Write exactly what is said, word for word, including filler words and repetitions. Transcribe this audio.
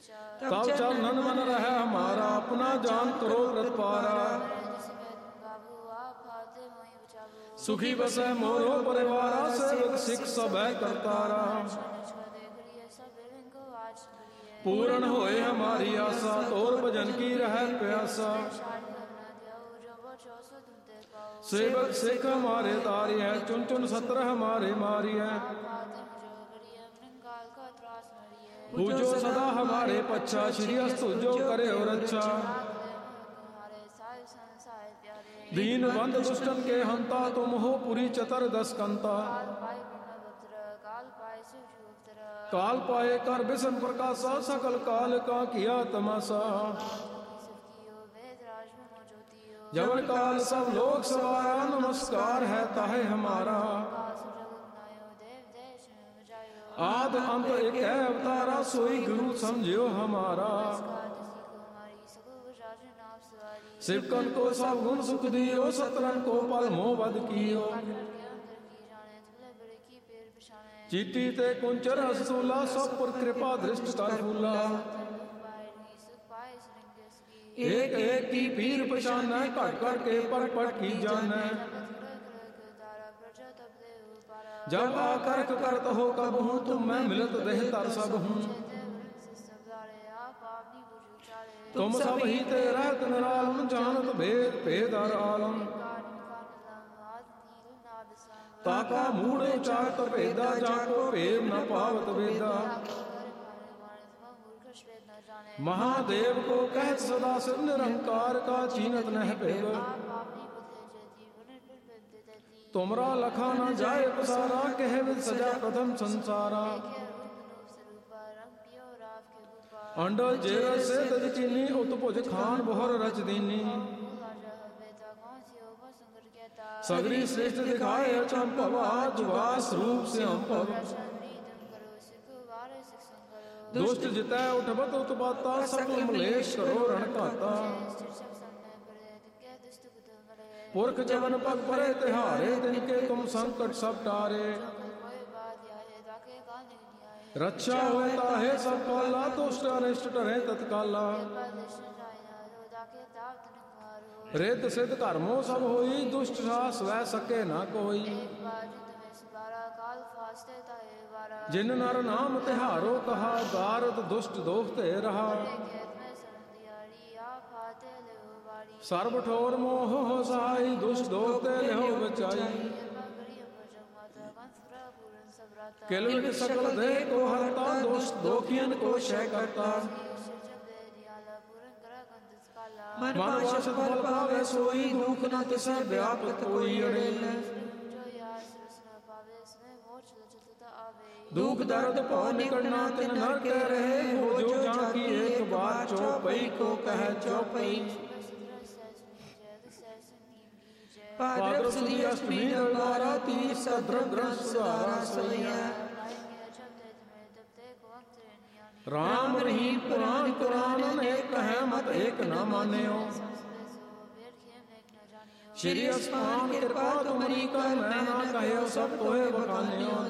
तब चरणन मन रह हमारा, अपना जान करो प्रतिपारा। सुखी बसै मोरो परिवारा, सेवक सिख सब है करतारा। पूर्ण होए हमारी आशा, तोर भजन की रह प्यासा। सेवक सिख हमारे तारी है, चुन चुन सत्र हमारे मारी है। पूजो सदा हमारे पच्छा, श्री अस्तु जो करे और अच्छा। दीन बंद दुष्टन के हंता, तुम हो पुरी चतर दस कंता। काल पाए कर बिसन प्रकाशा, सकल काल का किया तमाशा। जवन काल सब लोग सवारा, नमस्कार है ताहे हमारा। आद अंत एक है अवतारा, सोई गुरु समझियो हमारा। सिवकन को सब गुण सुख दियो, सतरन को पल मोह वध कियो। चीटी ते कुंचर हसूला, सब पर कृपा दृष्ट कर फूला। एक एक की पीर पहचान, घट घट के पर पट की जान। जब आकर्क करत हो कब हूँ, तुम मैं मिलत देह तर सब हूँ। तुम सब ही ते रहत निरालम, जानत भेद भेद हर आलम। ताका मूढ़ उचारत भेदा, जाको भेद न पावत वेदा। महादेव को कहत सदा शिव, निरंकार का चीनत नह भेद। तुमरा लखा न जाए पसारा, कह विद सजा प्रथम संसारा। अंडल जेर से तज चीनी, उत्भुज खान बोहर रच दीनी। सगरी श्रेष्ठ दिखाए अचंभव, जुबास रूप से अंपव। दुष्ट जितै उठबत उत्पाता, सकल मलेश करो रणघाता। पुरख जवन पग परे तिहारे, तिनके तुम संकट सब टारे। रक्षा होता है सब काला, दुष्ट अनिष्ट टरे तत्काला। रित सिद्ध कर्मो सब होई, दुष्ट सास वह सके ना कोई। जिन नर नाम तिहारो कहा, दारद दुष्ट दोखते रहा। सर्व ठोर मोह हो सहाय, दुष्ट दोखते लेहो बचाई। किल सकल दे को हरता, दुष्ट दोखियन को क्षय करता। मन वासत फल पावे सोई, दुख न तिसै व्यापत कोई अड़े। दुख दर्द पौ निकलना तिन नर के रहे, हो जो जाकी एक बार चौपई को कह चौपई। भाद्रव सुदी अष्टमी द्वारा, तीस द्रव ग्रंथ सुधारा सैया। राम रहीम पुराण कुरान, एक है मत एक न मान्यो। श्री अस्मान कृपा तुमरी कर, मैं ना कहो सब तोहे बखान्यो।